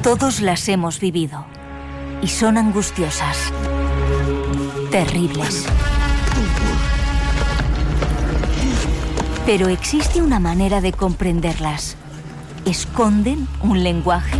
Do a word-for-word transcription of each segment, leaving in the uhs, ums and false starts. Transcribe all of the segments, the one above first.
Todos las hemos vivido y son angustiosas, terribles. Pero existe una manera de comprenderlas. ¿Esconden un lenguaje?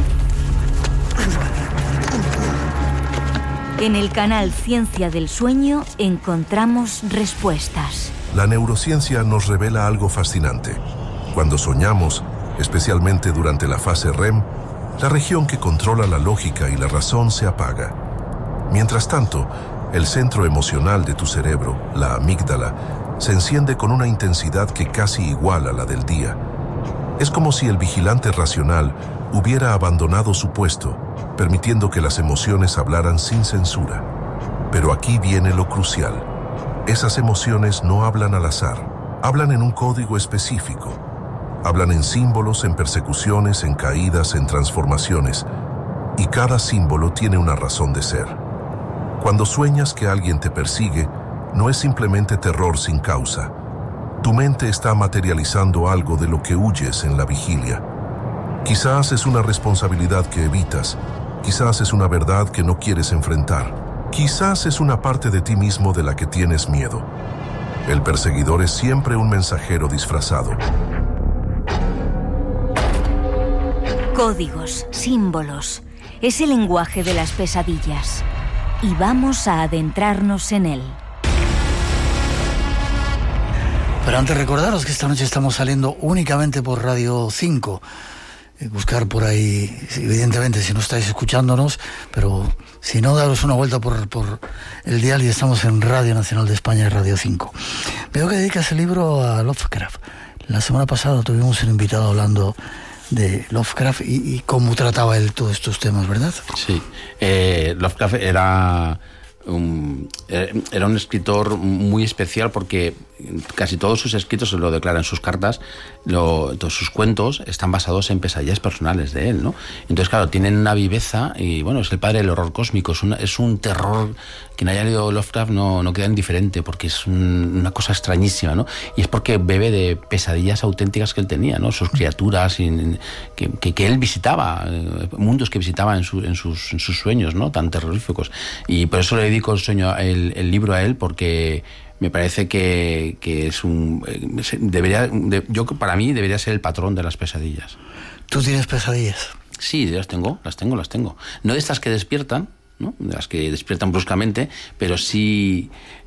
En el canal Ciencia del Sueño encontramos respuestas. La neurociencia nos revela algo fascinante. Cuando soñamos, especialmente durante la fase R E M, la región que controla la lógica y la razón se apaga. Mientras tanto, el centro emocional de tu cerebro, la amígdala, se enciende con una intensidad que casi iguala la del día. Es como si el vigilante racional hubiera abandonado su puesto, permitiendo que las emociones hablaran sin censura. Pero aquí viene lo crucial. Esas emociones no hablan al azar, hablan en un código específico. Hablan en símbolos, en persecuciones, en caídas, en transformaciones. Y cada símbolo tiene una razón de ser. Cuando sueñas que alguien te persigue, no es simplemente terror sin causa. Tu mente está materializando algo de lo que huyes en la vigilia. Quizás es una responsabilidad que evitas. Quizás es una verdad que no quieres enfrentar. Quizás es una parte de ti mismo de la que tienes miedo. El perseguidor es siempre un mensajero disfrazado. Códigos, símbolos, es el lenguaje de las pesadillas. Y vamos a adentrarnos en él. Pero antes recordaros que esta noche estamos saliendo únicamente por Radio cinco. Buscar por ahí, evidentemente, si no estáis escuchándonos, pero si no, daros una vuelta por, por el dial y estamos en Radio Nacional de España y Radio cinco. Veo que dedicas el libro a Lovecraft. La semana pasada tuvimos un invitado hablando de Lovecraft y, y cómo trataba él todos estos temas, ¿verdad? Sí, eh, Lovecraft era un, era un escritor muy especial porque casi todos sus escritos, se lo declara en sus cartas, lo, todos sus cuentos están basados en pesadillas personales de él, ¿no? Entonces, claro, tienen una viveza y, bueno, es el padre del horror cósmico, es, una, es un terror. Quien haya leído Lovecraft no, no queda indiferente porque es un, una cosa extrañísima, ¿no? Y es porque bebe de pesadillas auténticas que él tenía, ¿no? Sus criaturas y, que, que, que él visitaba, mundos que visitaba en, su, en, sus, en sus sueños, ¿no? Tan terroríficos. Y por eso le dedico el, sueño, el, el libro a él, porque me parece que, que es un... debería de, yo para mí debería ser el patrón de las pesadillas. ¿Tú tienes pesadillas? Sí, las tengo, las tengo, las tengo. No de estas que despiertan, ¿no? De las que despiertan bruscamente, pero sí,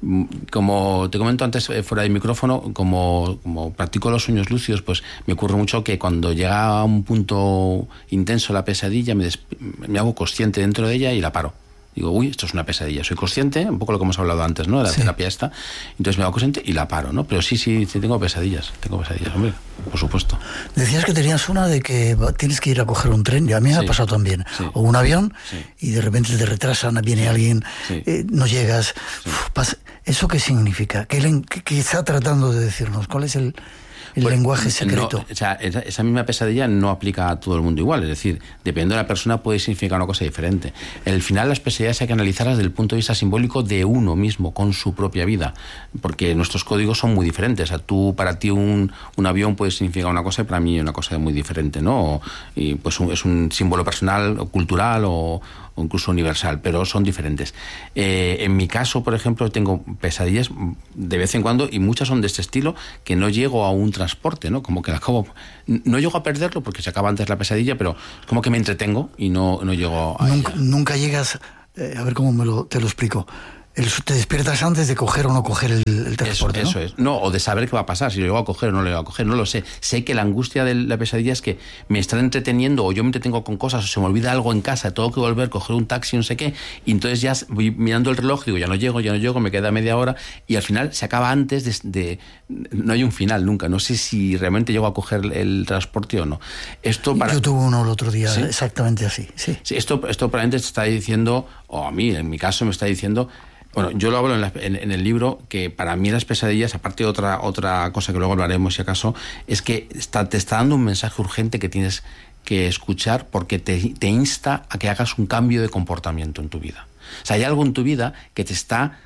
como te comento antes fuera del micrófono, como, como practico los sueños lúcidos, pues me ocurre mucho que cuando llega a un punto intenso la pesadilla, me, me hago consciente dentro de ella y la paro. Digo, uy, esto es una pesadilla. Soy consciente, un poco lo que hemos hablado antes, ¿no? De la sí. terapia esta. Entonces me hago consciente y la paro, ¿no? Pero sí, sí, sí tengo pesadillas. Tengo pesadillas, hombre, por supuesto. Decías que tenías una de que tienes que ir a coger un tren, y a mí me sí. ha pasado también. Sí. O un avión, sí. y de repente te retrasan, viene sí. alguien, sí. Eh, no llegas. Sí. Uf, pasa. ¿Eso qué significa? ¿Qué, qué, ¿Qué está tratando de decirnos? ¿Cuál es el...? El pues, lenguaje secreto. No, o sea, esa, esa misma pesadilla no aplica a todo el mundo igual. Es decir, dependiendo de la persona puede significar una cosa diferente. Al final las pesadillas hay que analizarlas desde el punto de vista simbólico de uno mismo, con su propia vida. Porque nuestros códigos son muy diferentes. O sea, tú, para ti un, un avión puede significar una cosa y para mí una cosa muy diferente, ¿no? Y pues un, es un símbolo personal o cultural o... o incluso universal, pero son diferentes. Eh, en mi caso, por ejemplo, tengo pesadillas de vez en cuando y muchas son de este estilo, que no llego a un transporte, ¿no? Como que acabo, no llego a perderlo porque se acaba antes la pesadilla, pero como que me entretengo y no, no llego a Nunca, ella. Nunca llegas, eh, a ver cómo me lo, te lo explico. El, te despiertas antes de coger o no coger el, el transporte, eso, ¿no? Eso es. No, o de saber qué va a pasar, si lo llego a coger o no lo llego a coger, no lo sé. Sé que la angustia de la pesadilla es que me están entreteniendo o yo me entretengo con cosas o se me olvida algo en casa, tengo que volver, coger un taxi, no sé qué, y entonces ya voy mirando el reloj, digo, ya no llego, ya no llego, me queda media hora y al final se acaba antes de... de no hay un final nunca, no sé si realmente llego a coger el, el transporte o no. Esto para... Yo tuve uno el otro día, ¿sí? Exactamente así, sí. Sí, esto, esto probablemente te está diciendo, o a mí, en mi caso, me está diciendo... Bueno, yo lo hablo en, la, en, en el libro, que para mí las pesadillas, aparte de otra, otra cosa que luego hablaremos si acaso, es que está, te está dando un mensaje urgente que tienes que escuchar porque te, te insta a que hagas un cambio de comportamiento en tu vida. O sea, hay algo en tu vida que te está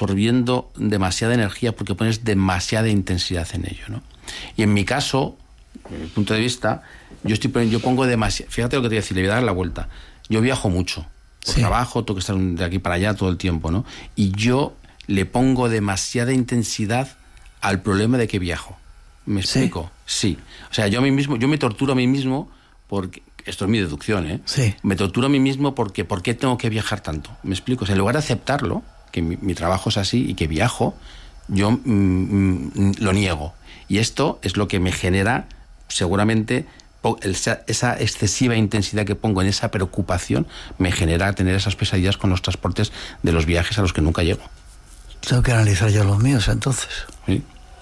absorbiendo demasiada energía porque pones demasiada intensidad en ello, ¿no? Y en mi caso, mi punto de vista, yo estoy yo pongo demasiado, fíjate lo que te voy a decir, le voy a dar la vuelta. Yo viajo mucho, por sí. trabajo, tengo que estar de aquí para allá todo el tiempo, ¿no? Y yo le pongo demasiada intensidad al problema de que viajo. ¿Me explico? Sí. sí. O sea, yo a mí mismo, yo me torturo a mí mismo porque, esto es mi deducción, ¿eh? Sí. Me torturo a mí mismo porque, ¿por qué tengo que viajar tanto? ¿Me explico? O sea, en lugar de aceptarlo, que mi, mi trabajo es así y que viajo, yo mm, mm, lo niego. Y esto es lo que me genera, seguramente, esa, esa excesiva intensidad que pongo en esa preocupación, me genera tener esas pesadillas con los transportes de los viajes a los que nunca llego. Tengo que analizar yo los míos, entonces. Sí.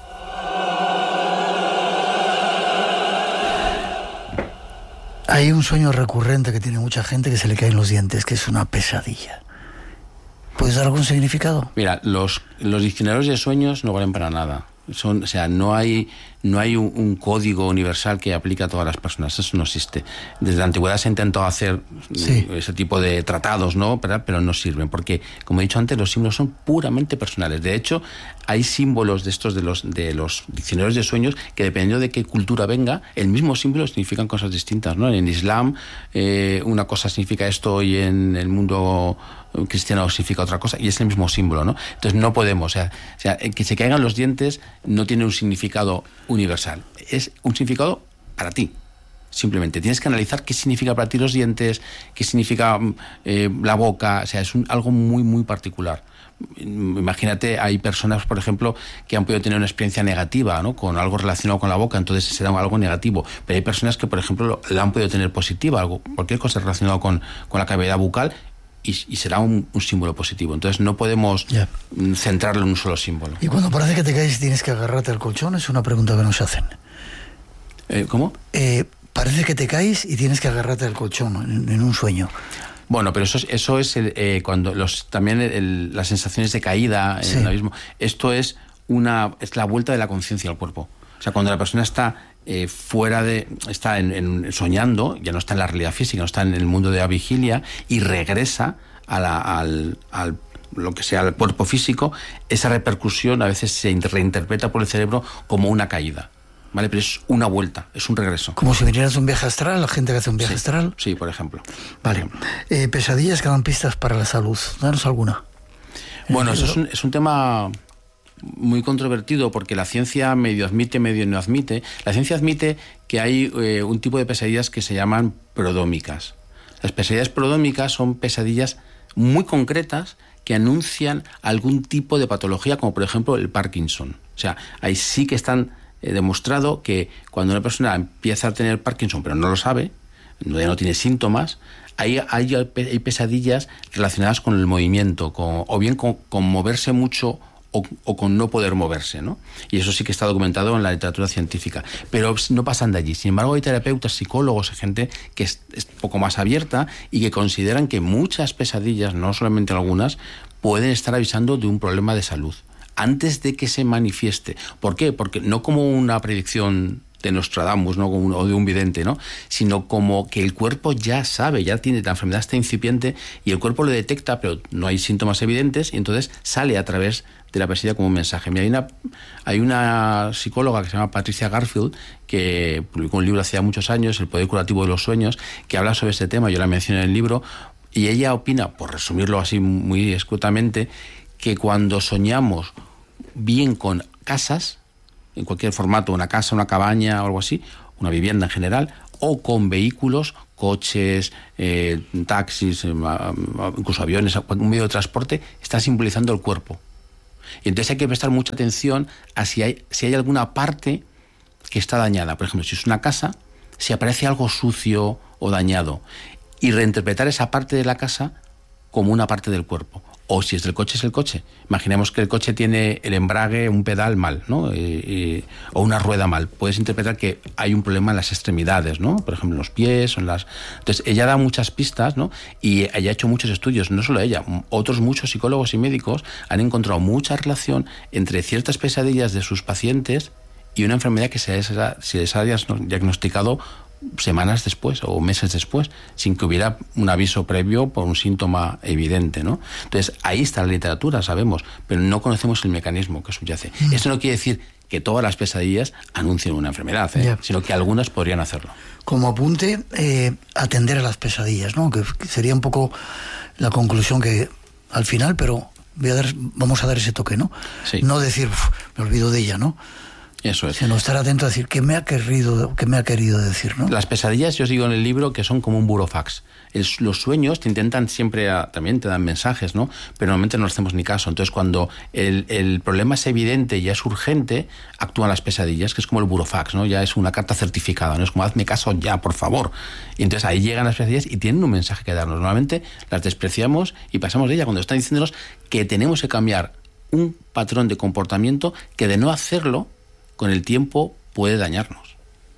Hay un sueño recurrente que tiene mucha gente, que se le caen los dientes, que es una pesadilla. ¿Puedes dar algún significado? Mira, los, los diccionarios de sueños no valen para nada. Son, o sea, no hay, no hay un, un código universal que aplique a todas las personas. Eso no existe. Desde la antigüedad se ha intentado hacer sí. ese tipo de tratados, ¿no? Pero, pero no sirven, porque, como he dicho antes, los símbolos son puramente personales. De hecho, hay símbolos de estos de los, de los diccionarios de sueños que, dependiendo de qué cultura venga, el mismo símbolo significan cosas distintas, ¿no? En Islam, eh, una cosa significa esto, y en el mundo cristiano significa otra cosa, y es el mismo símbolo, ¿no? Entonces no podemos, o sea, o sea, que se caigan los dientes no tiene un significado universal, es un significado para ti. Simplemente tienes que analizar qué significa para ti los dientes, qué significa eh, la boca, o sea, es un, algo muy, muy particular. Imagínate, hay personas, por ejemplo, que han podido tener una experiencia negativa, ¿no? Con algo relacionado con la boca, entonces será algo negativo. Pero hay personas que, por ejemplo, la han podido tener positiva, algo, cualquier cosa relacionada con, con la cavidad bucal, y, y será un, un símbolo positivo. Entonces no podemos yeah. centrarlo en un solo símbolo. Y cuando parece que te caes y tienes que agarrarte al colchón, es una pregunta que nos hacen. Eh, ¿Cómo? Eh, parece que te caes y tienes que agarrarte al colchón en, en un sueño. Bueno, pero eso es, eso es el, eh, cuando los también el, las sensaciones de caída en sí. el abismo. Esto es una es la vuelta de la conciencia al cuerpo. O sea, cuando la persona está eh, fuera de está en, en, soñando, ya no está en la realidad física, no está en el mundo de la vigilia, y regresa a la, al, al lo que sea el cuerpo físico, esa repercusión a veces se reinterpreta por el cerebro como una caída. ¿Vale? Pero es una vuelta, es un regreso. Como si vinieras de un viaje astral, la gente que hace un viaje sí, astral. Sí, por ejemplo. Vale. Eh, pesadillas que dan pistas para la salud. Danos alguna. Bueno, eso es un, es un tema muy controvertido, porque la ciencia medio admite, medio no admite. La ciencia admite que hay eh, un tipo de pesadillas que se llaman prodómicas. Las pesadillas prodómicas son pesadillas muy concretas que anuncian algún tipo de patología, como por ejemplo el Parkinson. O sea, ahí sí que están He demostrado que cuando una persona empieza a tener Parkinson, pero no lo sabe, no, no tiene síntomas, hay, hay, hay pesadillas relacionadas con el movimiento, con, o bien con, con moverse mucho o, o con no poder moverse, ¿no? Y eso sí que está documentado en la literatura científica. Pero no pasan de allí. Sin embargo, hay terapeutas, psicólogos, gente que es, es poco más abierta y que consideran que muchas pesadillas, no solamente algunas, pueden estar avisando de un problema de salud antes de que se manifieste. ¿Por qué? Porque no como una predicción de Nostradamus, ¿no? Como un, o de un vidente, ¿no? Sino como que el cuerpo ya sabe, ya tiene, la enfermedad está incipiente y el cuerpo lo detecta, pero no hay síntomas evidentes, y entonces sale a través de la pesadilla como un mensaje. Mira, hay una, hay una psicóloga que se llama Patricia Garfield, que publicó un libro hace ya muchos años, El poder curativo de los sueños, que habla sobre este tema. Yo la mencioné en el libro, y ella opina, por resumirlo así muy escuetamente, que cuando soñamos bien con casas, en cualquier formato, una casa, una cabaña o algo así, una vivienda en general, o con vehículos, coches, eh, taxis, eh, incluso aviones, un medio de transporte, está simbolizando el cuerpo. Y entonces hay que prestar mucha atención a si hay, si hay alguna parte que está dañada. Por ejemplo, si es una casa, si aparece algo sucio o dañado, y reinterpretar esa parte de la casa como una parte del cuerpo. O si es del coche, es el coche. Imaginemos que el coche tiene el embrague, un pedal mal, ¿no? Y, y, o una rueda mal. Puedes interpretar que hay un problema en las extremidades, ¿no? Por ejemplo, en los pies o en las... Entonces, ella da muchas pistas, ¿no? Y ella ha hecho muchos estudios, no solo ella, otros muchos psicólogos y médicos han encontrado mucha relación entre ciertas pesadillas de sus pacientes y una enfermedad que se les ha, se les ha diagnosticado semanas después o meses después, sin que hubiera un aviso previo por un síntoma evidente, ¿no? Entonces, ahí está la literatura, sabemos, pero no conocemos el mecanismo que subyace. Mm. Esto no quiere decir que todas las pesadillas anuncien una enfermedad, ¿eh? Yeah. Sino que algunas podrían hacerlo. Como apunte, eh, atender a las pesadillas, ¿no? Que sería un poco la conclusión que al final, pero voy a dar, vamos a dar ese toque, ¿no? Sí. No decir, me olvido de ella, ¿no? Eso es. Sino estar atento a decir qué me ha querido, qué me ha querido decir, ¿no? Las pesadillas, yo os digo en el libro, que son como un burofax. El, los sueños te intentan siempre, a, también te dan mensajes, ¿no? Pero normalmente no les hacemos ni caso. Entonces, cuando el, el problema es evidente y es urgente, actúan las pesadillas, que es como el burofax, ¿no? Ya es una carta certificada, ¿no? Es como, hazme caso ya, por favor. Y entonces ahí llegan las pesadillas y tienen un mensaje que darnos. Normalmente las despreciamos y pasamos de ella cuando están diciéndonos que tenemos que cambiar un patrón de comportamiento que, de no hacerlo, con el tiempo puede dañarnos.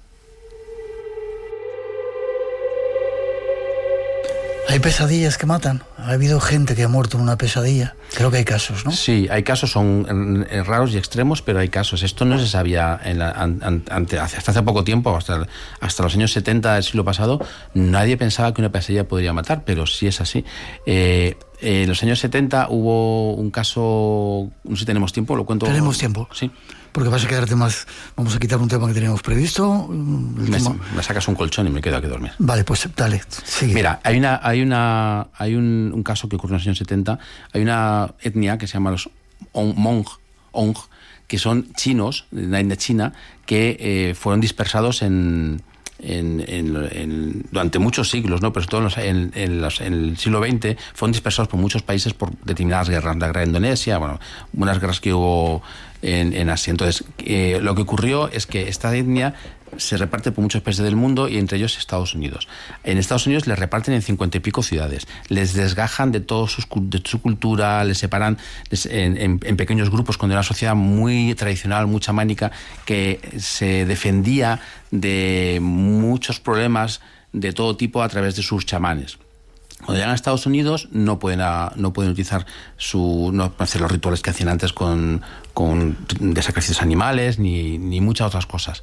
¿Hay pesadillas que matan? ¿Ha habido gente que ha muerto en una pesadilla? Creo que hay casos, ¿no? Sí, hay casos, son raros y extremos, pero hay casos. Esto no se sabía en la, ante, hasta hace poco tiempo, hasta, hasta los años setenta del siglo pasado, nadie pensaba que una pesadilla podría matar, pero sí es así. Eh, en los años setenta hubo un caso, no sé si tenemos tiempo, lo cuento. Tenemos tiempo. Sí. Porque vas a quedarte más. Vamos a quitar un tema que teníamos previsto. Me, tema... me sacas un colchón y me quedo aquí a dormir. Vale, pues dale, sigue. Mira, hay una, hay una, hay un, un caso que ocurrió en los años setenta. Hay una etnia que se llama los Hmong, Hmong, que son chinos de la India China, que eh, fueron dispersados en En, en, en, durante muchos siglos, ¿no? Pero sobre todo en, los, en, en, los, en el siglo veinte fueron dispersados por muchos países por determinadas guerras, la guerra de Indonesia, bueno, unas guerras que hubo en, en Asia. Entonces, eh, lo que ocurrió es que esta etnia se reparte por muchos países del mundo y entre ellos Estados Unidos. En Estados Unidos les reparten en cincuenta y pico ciudades, les desgajan de, todos sus, de su cultura, les separan les, en, en, en pequeños grupos con una sociedad muy tradicional, muy chamánica, que se defendía de muchos problemas de todo tipo a través de sus chamanes. Cuando llegan a Estados Unidos no pueden, a, no pueden utilizar su, no hacer los rituales que hacían antes con, con de sacrificios animales ni, ni muchas otras cosas.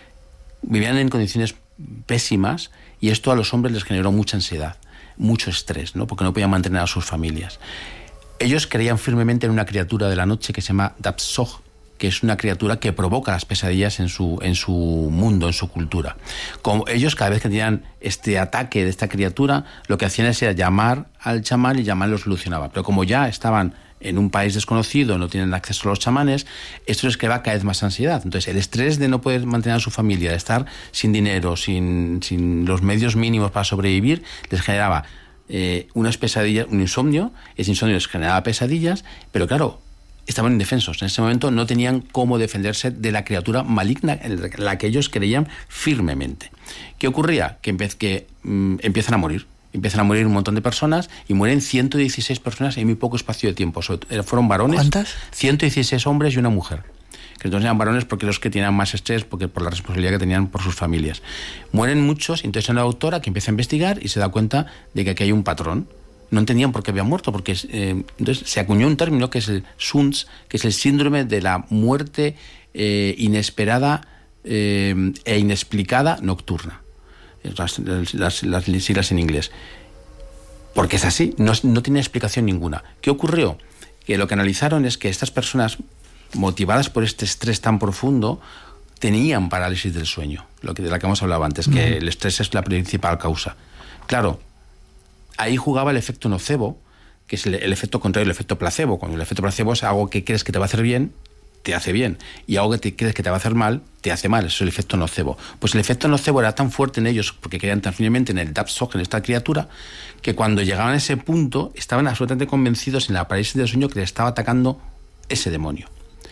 Vivían en condiciones pésimas y esto a los hombres les generó mucha ansiedad, mucho estrés, ¿no? Porque no podían mantener a sus familias. Ellos creían firmemente en una criatura de la noche que se llama Dapsog, que es una criatura que provoca las pesadillas en su, en su mundo, en su cultura. Como ellos, cada vez que tenían este ataque de esta criatura, lo que hacían era llamar al chamán y el chamán lo solucionaba. Pero como ya estaban en un país desconocido, no tienen acceso a los chamanes, esto les creaba cada vez más ansiedad. Entonces, el estrés de no poder mantener a su familia, de estar sin dinero, sin, sin los medios mínimos para sobrevivir, les generaba eh, unas pesadillas, un insomnio. Ese insomnio les generaba pesadillas, pero claro, estaban indefensos. En ese momento no tenían cómo defenderse de la criatura maligna en la que ellos creían firmemente. ¿Qué ocurría? Que, empe- que mm, empiezan a morir. Empiezan a morir un montón de personas y mueren ciento dieciséis personas en muy poco espacio de tiempo. Fueron varones. ¿Cuántas? ciento dieciséis hombres y una mujer. Que entonces eran varones porque los que tenían más estrés, porque por la responsabilidad que tenían por sus familias. Mueren muchos, y entonces hay una doctora que empieza a investigar y se da cuenta de que aquí hay un patrón. No entendían por qué habían muerto, porque eh, entonces se acuñó un término que es el S U N S, que es el síndrome de la muerte eh, inesperada eh, e inexplicada nocturna. Las, las, las siglas en inglés. Porque es así, no, no tiene explicación ninguna. ¿Qué ocurrió? Que lo que analizaron es que estas personas, motivadas por este estrés tan profundo, tenían parálisis del sueño, lo que, de la que hemos hablado antes, que uh-huh. el estrés es la principal causa. Claro, ahí jugaba el efecto nocebo, que es el, el efecto contrario del efecto placebo. Cuando el efecto placebo es algo que crees que te va a hacer bien, te hace bien, y algo que te crees que te va a hacer mal, te hace mal. Eso es el efecto nocebo. Pues el efecto nocebo era tan fuerte en ellos, porque creían tan firmemente en el Dapsog, en esta criatura, que cuando llegaban a ese punto estaban absolutamente convencidos en la parálisis del sueño que les estaba atacando ese demonio.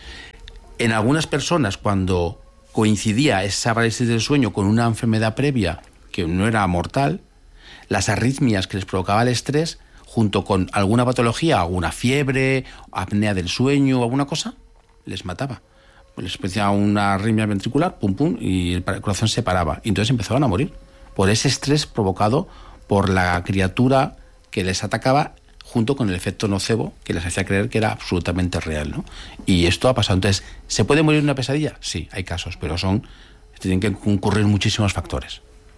En algunas personas, cuando coincidía esa parálisis del sueño con una enfermedad previa que no era mortal, las arritmias que les provocaba el estrés, junto con alguna patología, alguna fiebre, apnea del sueño o alguna cosa, les mataba. Les hacía una arritmia ventricular, pum pum, y el corazón se paraba. Y entonces empezaban a morir por ese estrés provocado por la criatura que les atacaba, junto con el efecto nocebo que les hacía creer que era absolutamente real, ¿no? Y esto ha pasado. Entonces, ¿se puede morir en una pesadilla? Sí, hay casos, pero son tienen que concurrir muchísimos factores.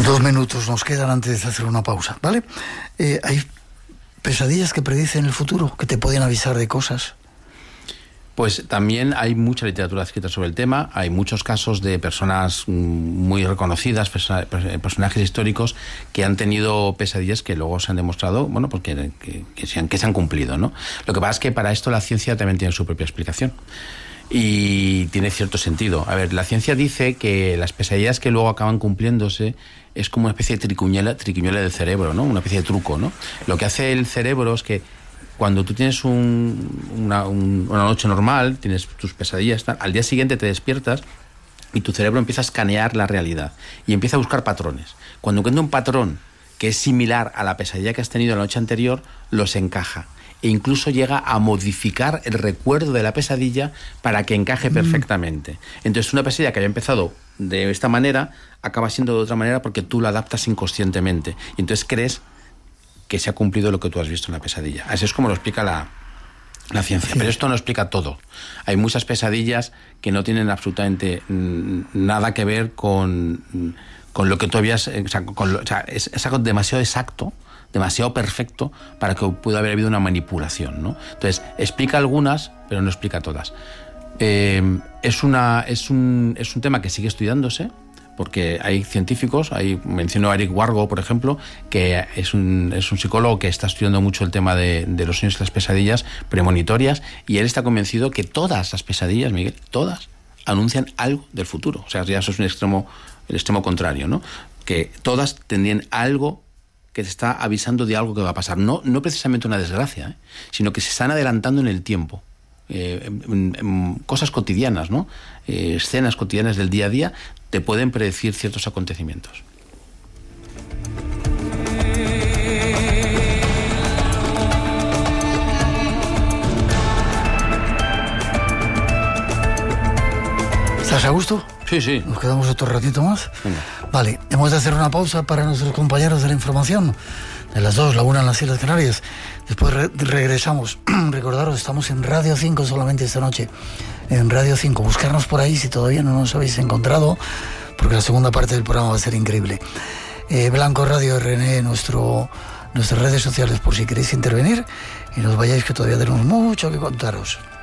Dos minutos nos quedan antes de hacer una pausa, ¿vale? Eh, hay pesadillas que predicen el futuro, que te pueden avisar de cosas. Pues también hay mucha literatura escrita sobre el tema, hay muchos casos de personas muy reconocidas, personajes históricos que han tenido pesadillas que luego se han demostrado, bueno, pues que, que, que, se, han, que se han cumplido, ¿no? Lo que pasa es que para esto la ciencia también tiene su propia explicación y tiene cierto sentido. A ver, la ciencia dice que las pesadillas que luego acaban cumpliéndose es como una especie de triquiñuela, triquiñuela del cerebro, ¿no? Una especie de truco, ¿no? Lo que hace el cerebro es que cuando tú tienes un, una, un, una noche normal, tienes tus pesadillas, tal, al día siguiente te despiertas y tu cerebro empieza a escanear la realidad y empieza a buscar patrones. Cuando encuentra un patrón que es similar a la pesadilla que has tenido la noche anterior, los encaja e incluso llega a modificar el recuerdo de la pesadilla para que encaje perfectamente. Entonces una pesadilla que había empezado de esta manera acaba siendo de otra manera porque tú la adaptas inconscientemente y entonces crees que se ha cumplido lo que tú has visto en la pesadilla. Así es como lo explica la, la ciencia. Sí. Pero esto no explica todo. Hay muchas pesadillas que no tienen absolutamente nada que ver con, con lo que tú habías... O sea, con lo, o sea es, es algo demasiado exacto, demasiado perfecto para que pueda haber habido una manipulación, ¿no? Entonces, explica algunas, pero no explica todas. Eh, es, una, es, un, es un tema que sigue estudiándose, porque hay científicos, hay, menciono a Eric Wargo, por ejemplo, que es un, es un psicólogo que está estudiando mucho el tema de, de los sueños y las pesadillas premonitorias, y él está convencido que todas las pesadillas, Miguel, todas, anuncian algo del futuro. O sea, ya eso es un extremo, el extremo contrario, ¿no? Que todas tendrían algo que te está avisando de algo que va a pasar. No, no precisamente una desgracia, ¿eh? Sino que se están adelantando en el tiempo. Eh, en, en cosas cotidianas, ¿no? Eh, escenas cotidianas del día a día te pueden predecir ciertos acontecimientos. ¿Estás a gusto? Sí, sí. ¿Nos quedamos otro ratito más? Venga. Vale, hemos de hacer una pausa para nuestros compañeros de la información. De las dos, la una en las Islas Canarias. Después re- regresamos. Recordaros, estamos en Radio cinco solamente esta noche. En Radio cinco. Buscarnos por ahí si todavía no nos habéis encontrado, porque la segunda parte del programa va a ser increíble. Eh, Blanco Radio R N E, nuestro, nuestras redes sociales por si queréis intervenir y nos vayáis, que todavía tenemos mucho que contaros.